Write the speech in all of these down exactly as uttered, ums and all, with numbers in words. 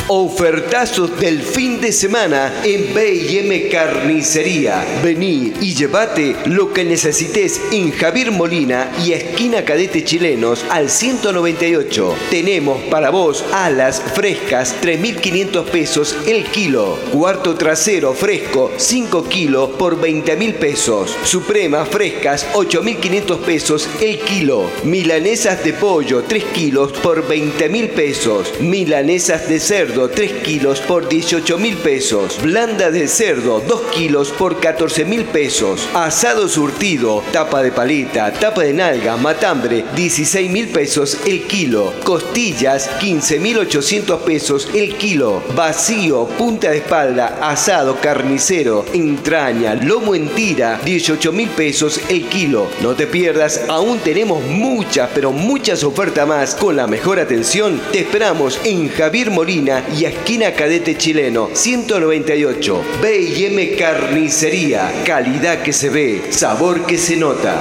Ofertazos del fin de semana en B y M Carnicería. Vení y llevate lo que necesites en Javier Molina y esquina Cadete Chilenos al ciento noventa y ocho. Tenemos para vos alas frescas tres mil quinientos pesos el kilo. Cuarto trasero fresco cinco kilos por veinte mil pesos. Supremas frescas ocho mil quinientos pesos el kilo. Milanesas de pollo tres kilos por veinte mil pesos. Milanesas de cerdo tres kilos por dieciocho mil pesos. Blanda de cerdo dos kilos por catorce mil pesos. Asado surtido, tapa de paleta, tapa de nalga, matambre dieciséis mil pesos el kilo. Costillas quince mil ochocientos pesos el kilo. Vacío, punta de espalda, asado carnicero, entraña, lomo en tira dieciocho mil pesos el kilo. No te pierdas, aún tenemos muchas, pero muchas ofertas más. Con la mejor atención, te esperamos en Javier Molina y esquina Cadete Chileno ciento noventa y ocho. B y M Carnicería. Calidad que se ve, sabor que se nota.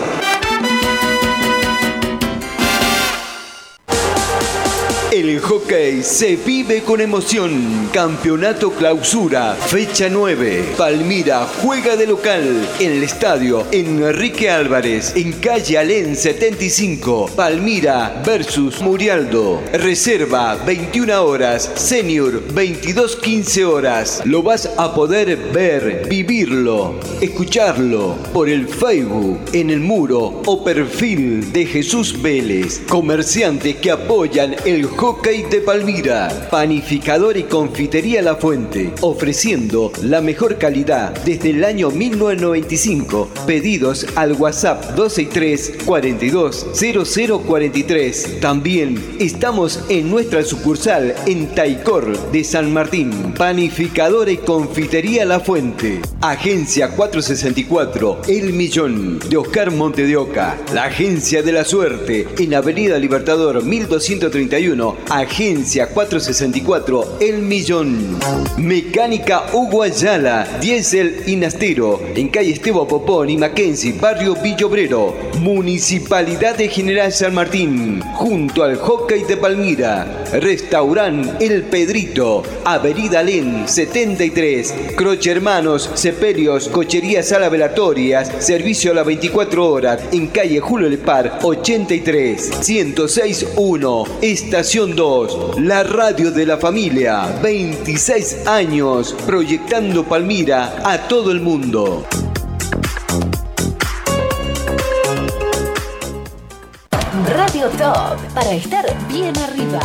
El hockey se vive con emoción. Campeonato Clausura, fecha nueve. Palmira juega de local en el estadio Enrique Álvarez, en calle Alén setenta y cinco. Palmira versus Murialdo. Reserva veintiuna horas, senior veintidós quince horas. Lo vas a poder ver, vivirlo, escucharlo por el Facebook, en el muro o perfil de Jesús Vélez. Comerciantes que apoyan el hockey de Palmira. Panificador y confitería La Fuente, ofreciendo la mejor calidad desde el año mil novecientos noventa y cinco. Pedidos al WhatsApp dos seis tres, cuarenta y dos, cero cero cuarenta y tres. También estamos en nuestra sucursal en Taicor de San Martín. Panificadora y confitería La Fuente. Agencia cuatrocientos sesenta y cuatro El Millón de Oscar Monte de Oca. La Agencia de la Suerte en Avenida Libertador mil doscientos treinta y uno. Agencia cuatrocientos sesenta y cuatro El Millón. Mecánica Hugo Ayala, Diesel y Nastero, en calle Esteban Popón y Mackenzie, barrio Villobrero. Municipalidad de General San Martín, junto al hockey de Palmira. Restaurant El Pedrito, Avenida Alén setenta y tres. Croce Hermanos, Sepelios, Cochería Sala Velatorias, servicio a las veinticuatro horas, en calle Julio Lepar ochenta y tres. ciento seis punto uno, Estación dos, la radio de la familia. veintiséis años proyectando Palmira a todo el mundo. Radio Top, para estar bien arriba.